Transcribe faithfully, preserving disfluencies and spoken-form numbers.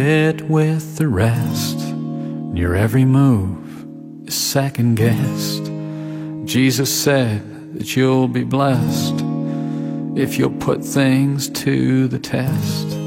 It with the rest, your every move is second guessed. Jesus said that you'll be blessed if you'll put things to the test.